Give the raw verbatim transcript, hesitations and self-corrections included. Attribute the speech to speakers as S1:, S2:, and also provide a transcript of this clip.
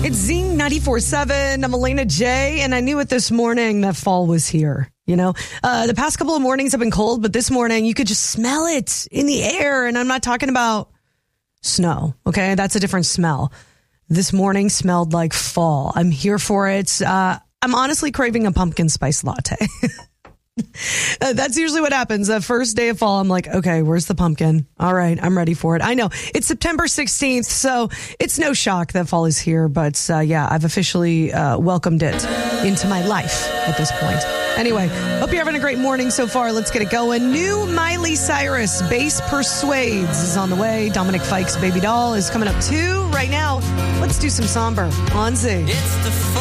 S1: It's Zing ninety-four seven. I'm Elena J, and I knew it this morning that fall was here. You know, uh, the past couple of mornings have been cold, but this morning you could just smell it in the air. And I'm not talking about snow. Okay. That's a different smell. This morning smelled like fall. I'm here for it. Uh, I'm honestly craving a pumpkin spice latte. Uh, that's usually what happens. The first day of fall, I'm like, okay, where's the pumpkin? All right, I'm ready for it. I know it's September sixteenth, so it's no shock that fall is here. But uh, yeah, I've officially uh, welcomed it into my life at this point. Anyway, hope you're having a great morning so far. Let's get it going. New Miley Cyrus, Bass Persuades, is on the way. Dominic Fike's Baby Doll is coming up too. Right now, let's do some somber on Z.
S2: It's the